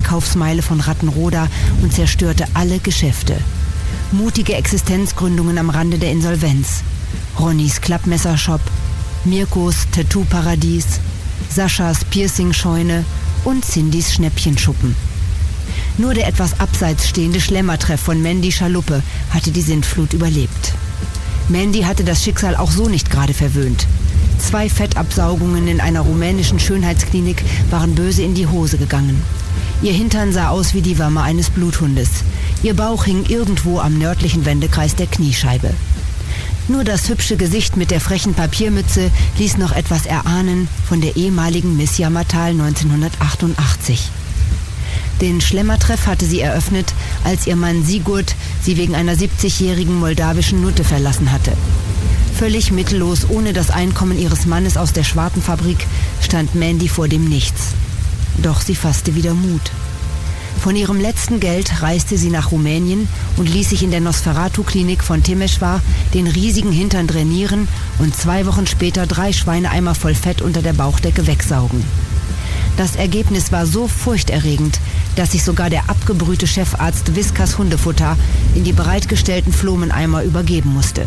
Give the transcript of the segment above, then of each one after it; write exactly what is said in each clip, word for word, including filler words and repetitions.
Einkaufsmeile von Rattenroda und zerstörte alle Geschäfte. Mutige Existenzgründungen am Rande der Insolvenz. Ronnys Klappmessershop, Mirkos Tattoo-Paradies, Saschas Piercing-Scheune und Cindys Schnäppchenschuppen. Nur der etwas abseits stehende Schlemmertreff von Mandy Schaluppe hatte die Sintflut überlebt. Mandy hatte das Schicksal auch so nicht gerade verwöhnt. Zwei Fettabsaugungen in einer rumänischen Schönheitsklinik waren böse in die Hose gegangen. Ihr Hintern sah aus wie die Würmer eines Bluthundes. Ihr Bauch hing irgendwo am nördlichen Wendekreis der Kniescheibe. Nur das hübsche Gesicht mit der frechen Papiermütze ließ noch etwas erahnen von der ehemaligen Miss Jammertal neunzehnhundertachtundachtzig. Den Schlemmertreff hatte sie eröffnet, als ihr Mann Sigurd sie wegen einer siebzigjährigen moldawischen Nutte verlassen hatte. Völlig mittellos, ohne das Einkommen ihres Mannes aus der Schwartenfabrik, stand Mandy vor dem Nichts. Doch sie fasste wieder Mut. Von ihrem letzten Geld reiste sie nach Rumänien und ließ sich in der Nosferatu-Klinik von Temeswar den riesigen Hintern drainieren und zwei Wochen später drei Schweineeimer voll Fett unter der Bauchdecke wegsaugen. Das Ergebnis war so furchterregend, dass sich sogar der abgebrühte Chefarzt Whiskas Hundefutter in die bereitgestellten Flomeneimer übergeben musste.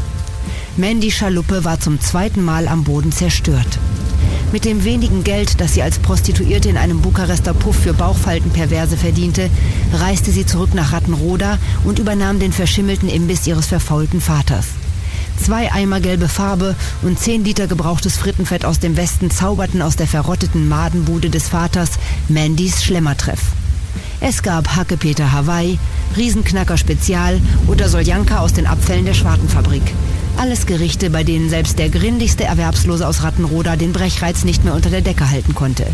Mandy Schaluppe war zum zweiten Mal am Boden zerstört. Mit dem wenigen Geld, das sie als Prostituierte in einem Bukarester Puff für Bauchfaltenperverse verdiente, reiste sie zurück nach Rattenroda und übernahm den verschimmelten Imbiss ihres verfaulten Vaters. Zwei Eimer gelbe Farbe und zehn Liter gebrauchtes Frittenfett aus dem Westen zauberten aus der verrotteten Madenbude des Vaters Mandys Schlemmertreff. Es gab Hackepeter Hawaii, Riesenknacker Spezial oder Soljanka aus den Abfällen der Schwartenfabrik. Alles Gerichte, bei denen selbst der grindigste Erwerbslose aus Rattenroda den Brechreiz nicht mehr unter der Decke halten konnte.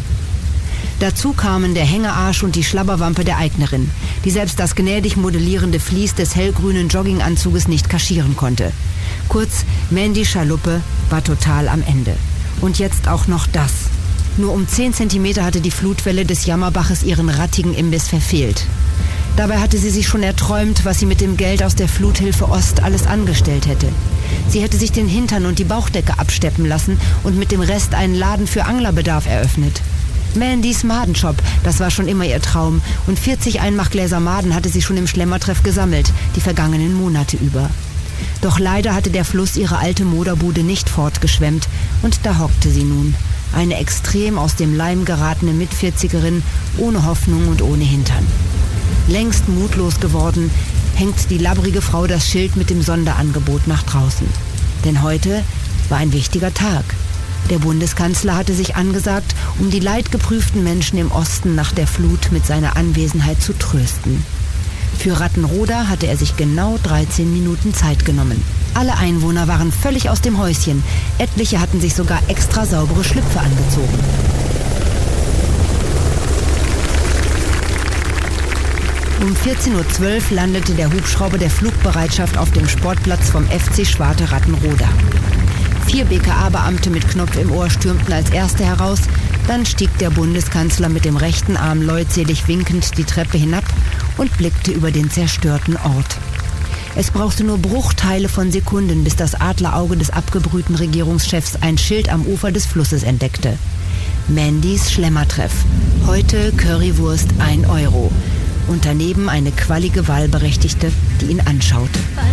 Dazu kamen der Hängearsch und die Schlabberwampe der Eignerin, die selbst das gnädig modellierende Vlies des hellgrünen Jogginganzuges nicht kaschieren konnte. Kurz, Mandy Schaluppe war total am Ende. Und jetzt auch noch das. Nur um zehn Zentimeter hatte die Flutwelle des Jammerbaches ihren rattigen Imbiss verfehlt. Dabei hatte sie sich schon erträumt, was sie mit dem Geld aus der Fluthilfe Ost alles angestellt hätte. Sie hätte sich den Hintern und die Bauchdecke absteppen lassen und mit dem Rest einen Laden für Anglerbedarf eröffnet. Mandys Madenshop, das war schon immer ihr Traum, und vierzig Einmachgläser Maden hatte sie schon im Schlemmertreff gesammelt, die vergangenen Monate über. Doch leider hatte der Fluss ihre alte Moderbude nicht fortgeschwemmt und da hockte sie nun. Eine extrem aus dem Leim geratene Mitvierzigerin, ohne Hoffnung und ohne Hintern. Längst mutlos geworden, hängt die labbrige Frau das Schild mit dem Sonderangebot nach draußen. Denn heute war ein wichtiger Tag. Der Bundeskanzler hatte sich angesagt, um die leidgeprüften Menschen im Osten nach der Flut mit seiner Anwesenheit zu trösten. Für Rattenroda hatte er sich genau dreizehn Minuten Zeit genommen. Alle Einwohner waren völlig aus dem Häuschen. Etliche hatten sich sogar extra saubere Schlüpfe angezogen. Um vierzehn Uhr zwölf landete der Hubschrauber der Flugbereitschaft auf dem Sportplatz vom F C Schwarte Rattenroda. Vier B K A-Beamte mit Knopf im Ohr stürmten als Erste heraus, dann stieg der Bundeskanzler mit dem rechten Arm leutselig winkend die Treppe hinab und blickte über den zerstörten Ort. Es brauchte nur Bruchteile von Sekunden, bis das Adlerauge des abgebrühten Regierungschefs ein Schild am Ufer des Flusses entdeckte. Mandys Schlemmertreff. Heute Currywurst ein Euro. Und daneben eine quallige Wahlberechtigte, die ihn anschaute.